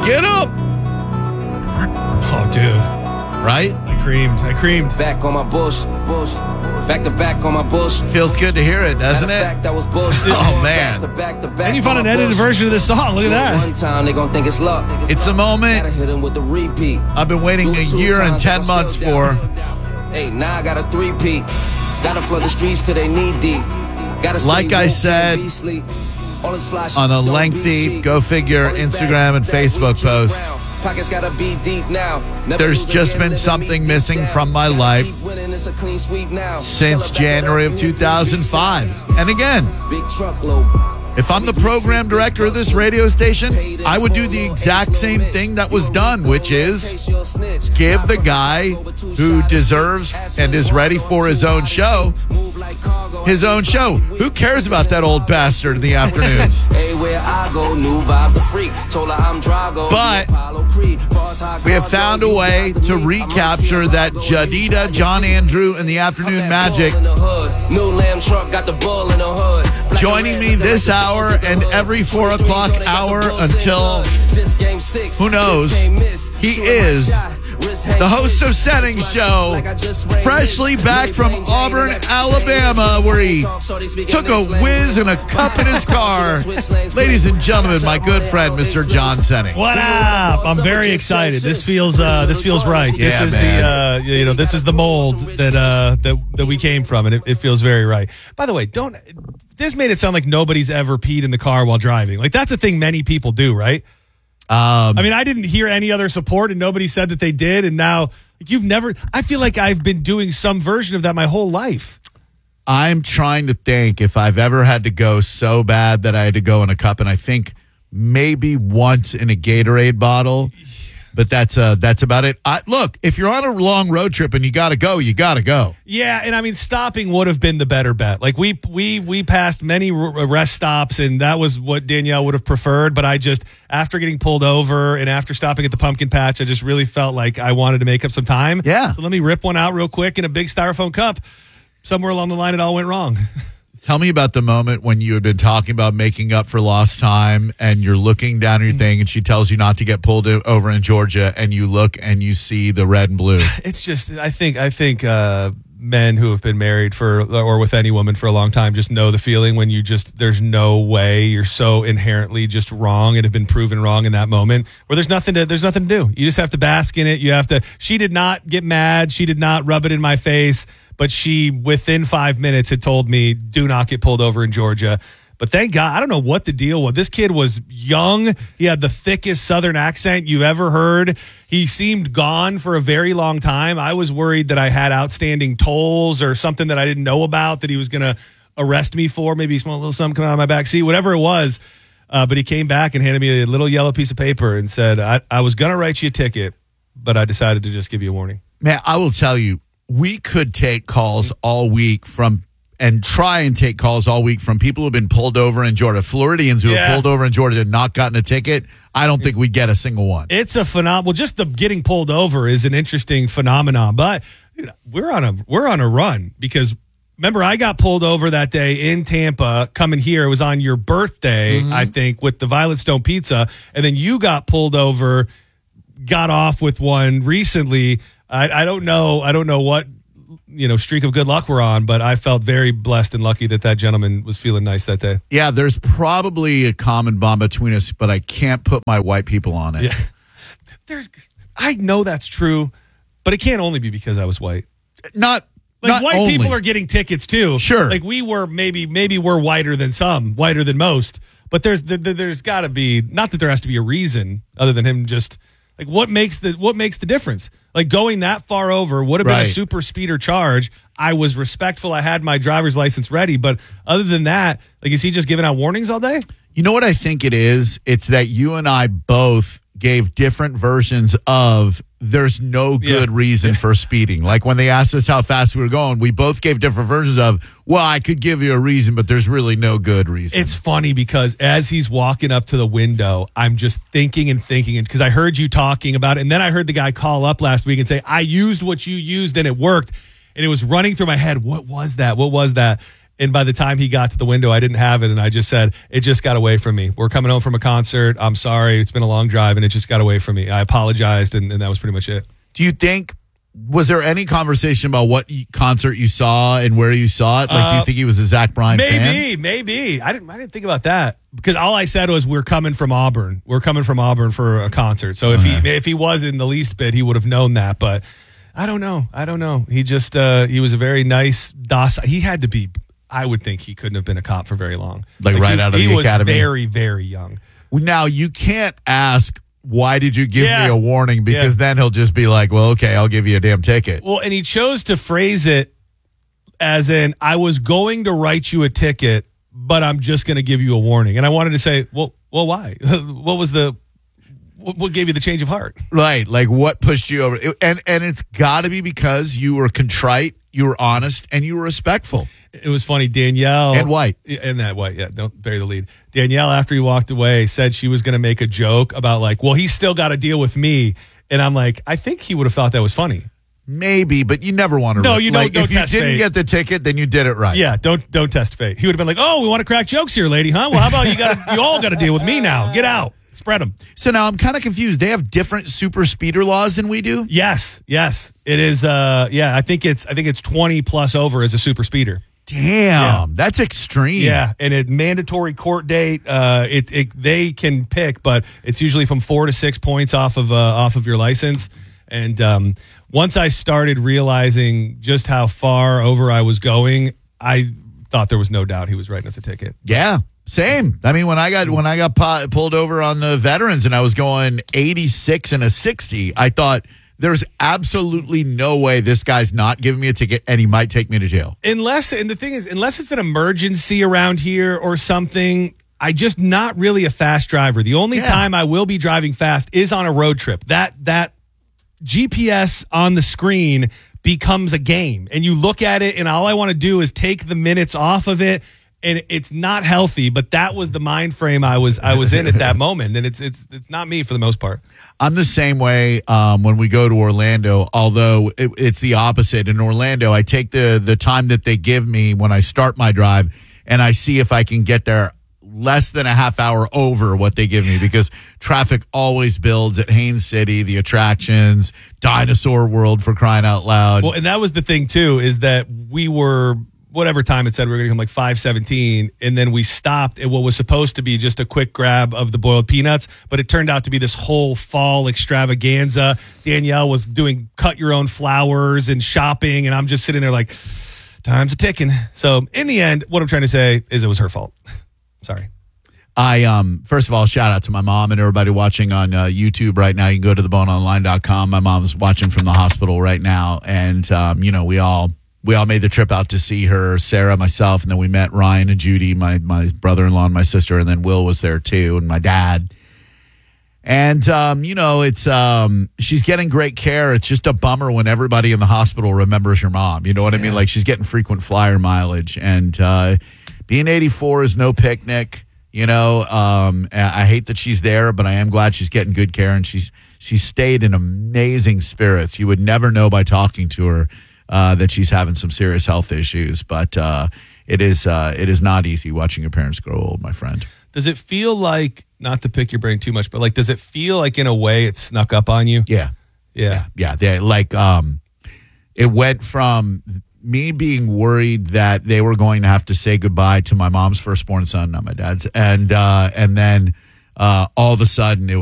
Get up. Oh, dude. Right? I creamed. Back on my bush. Back to back on my bush. Feels good to hear it, doesn't it? That was bush. Oh, man. And you found an edited version of this song. Look at that. One time they gonna think it's luck. It's a moment Gotta hit him with the repeat. I've been waiting a year and 10 months for. Hey, now I got a three-peat. Gotta flood the streets till they knee deep. Gotta Like I said, on a lengthy, go figure, Instagram and Facebook post, Pockets gotta be deep now. there's just been something missing from my life since January of 2005. And again, Big truckload. if I'm the program director of this radio station, I would do the exact same thing that was done, which is give the guy who deserves and is ready for his own show. Who cares about that old bastard in the afternoons? But we have found a way to recapture that Jadida, John Andrew, and the afternoon magic. Joining me this hour and every 4 o'clock hour until, who knows, he is the host of Setting Show, freshly back from Auburn, Alabama, where he took a whiz and a cup in his car. Ladies and gentlemen, my good friend, Mr. John Senning. What up? I'm very excited. This feels right. This Yeah, is man. this is the mold that we came from, and it feels very right. By the way, this made it sound like nobody's ever peed in the car while driving. Like, that's a thing many people do, right? I mean, I didn't hear any other support, and nobody said that they did. And now, you've never. I feel like I've been doing some version of that my whole life. I'm trying to think if I've ever had to go so bad that I had to go in a cup, and I think maybe once in a Gatorade bottle. But that's about it. Look, if you're on a long road trip and you got to go, you got to go. Yeah, and I mean, stopping would have been the better bet. Like, we passed many rest stops, and that was what Danielle would have preferred. But I just, after getting pulled over and after stopping at the pumpkin patch, I just really felt like I wanted to make up some time. Yeah. So let me rip one out real quick in a big styrofoam cup. Somewhere along the line, it all went wrong. Tell me about the moment when you had been talking about making up for lost time and you're looking down at your thing and she tells you not to get pulled over in Georgia and you look and you see the red and blue. It's just, I think men who have been married or with any woman for a long time just know the feeling when there's no way, you're so inherently just wrong and have been proven wrong in that moment where there's nothing to do. You just have to bask in it. She did not get mad. She did not rub it in my face. But she, within 5 minutes, had told me, do not get pulled over in Georgia. But thank God, I don't know what the deal was. This kid was young. He had the thickest Southern accent you've ever heard. He seemed gone for a very long time. I was worried that I had outstanding tolls or something that I didn't know about that he was going to arrest me for. Maybe he smelled a little something coming out of my back seat, whatever it was. But he came back and handed me a little yellow piece of paper and said, I was going to write you a ticket, but I decided to just give you a warning. Man, I will tell you, we could take calls all week from people who've been pulled over in Georgia, Floridians who have pulled over in Georgia and not gotten a ticket. I don't think we'd get a single one. It's a phenomenon. Well, just the getting pulled over is an interesting phenomenon, but we're on a run because remember I got pulled over that day in Tampa coming here. It was on your birthday, I think, with the Violet Stone Pizza, and then you got pulled over, got off with one recently. I don't know what streak of good luck we're on, but I felt very blessed and lucky that gentleman was feeling nice that day. Yeah, there's probably a common bond between us, but I can't put my white people on it. Yeah. I know that's true, but it can't only be because I was white. Not white only. people are getting tickets too. Sure. Like we were maybe we're whiter than some, whiter than most, but there's got to be, not that there has to be a reason other than him just like what makes the difference? Like going that far over would have been a super speeder charge. I was respectful. I had my driver's license ready. But other than that, like, is he just giving out warnings all day? You know what I think it is? It's that you and I both gave different versions of there's no good reason for speeding. Like when they asked us how fast we were going, we both gave different versions of, well, I could give you a reason, but there's really no good reason. It's funny because as he's walking up to the window, I'm just thinking because I heard you talking about it. And then I heard the guy call up last week and say, I used what you used and it worked. And it was running through my head. What was that? And by the time he got to the window, I didn't have it. And I just said, it just got away from me. We're coming home from a concert. I'm sorry. It's been a long drive and it just got away from me. I apologized. And that was pretty much it. Do you think, was there any conversation about what concert you saw and where you saw it? Like, do you think he was a Zach Bryan fan? Maybe. I didn't think about that because all I said was we're coming from Auburn. We're coming from Auburn for a concert. So if he was in the least bit, he would have known that. But I don't know. He just he was a very nice, docile. He had to be. I would think he couldn't have been a cop for very long. Like right out of the academy. He was very, very young. Now you can't ask, why did you give me a warning? Because then he'll just be like, well, okay, I'll give you a damn ticket. Well, and he chose to phrase it as in, I was going to write you a ticket, but I'm just going to give you a warning. And I wanted to say, well, why? What gave you the change of heart? Right. Like what pushed you over? And it's got to be because you were contrite, you were honest, and you were respectful. It was funny. Danielle. And White. And that White. Yeah, don't bury the lead. Danielle, after he walked away, said she was going to make a joke about like, well, he's still got to deal with me. And I'm like, I think he would have thought that was funny. Maybe, but you never want to. No, you don't. Like, if you didn't get the ticket, then you did it right. Yeah, don't test fate. He would have been like, oh, we want to crack jokes here, lady, huh? Well, how about you all got to deal with me now? Get out. Spread them. So now I'm kind of confused. They have different super speeder laws than we do? Yes. It is I think it's 20 plus over as a super speeder. Damn, that's extreme. Yeah, and a mandatory court date. They can pick, but it's usually from 4 to 6 points off of your license. And once I started realizing just how far over I was going, I thought there was no doubt he was writing us a ticket. Yeah, same. I mean, when I got pulled over on the veterans and I was going 86 and a 60, I thought, there's absolutely no way this guy's not giving me a ticket and he might take me to jail. Unless it's an emergency around here or something, I just not really a fast driver. The only time I will be driving fast is on a road trip. That GPS on the screen becomes a game and you look at it and all I want to do is take the minutes off of it. And it's not healthy, but that was the mind frame I was in at that moment, and it's not me for the most part. I'm the same way when we go to Orlando, although it's the opposite. In Orlando, I take the time that they give me when I start my drive, and I see if I can get there less than a half hour over what they give me because traffic always builds at Haines City, the attractions, Dinosaur World for crying out loud. Well, and that was the thing, too, is that we were – whatever time it said we were going to come like 5:17, and then we stopped at what was supposed to be just a quick grab of the boiled peanuts, but it turned out to be this whole fall extravaganza. Danielle was doing cut your own flowers and shopping, and I'm just sitting there like, time's a ticking. So in the end, what I'm trying to say is it was her fault. Sorry. First of all, shout out to my mom and everybody watching on YouTube right now. You can go to theboneonline.com. My mom's watching from the hospital right now, and we all made the trip out to see her, Sarah, myself, and then we met Ryan and Judy, my brother-in-law and my sister, and then Will was there too, and my dad. And, she's getting great care. It's just a bummer when everybody in the hospital remembers your mom. You know what I mean? Like she's getting frequent flyer mileage. And being 84 is no picnic. I hate that she's there, but I am glad she's getting good care, and she's stayed in amazing spirits. You would never know by talking to her that she's having some serious health issues, but it is not easy watching your parents grow old, my friend. Does it feel like, not to pick your brain too much, but like, does it feel like in a way it snuck up on you? Yeah. It went from me being worried that they were going to have to say goodbye to my mom's firstborn son, not my dad's, and then all of a sudden it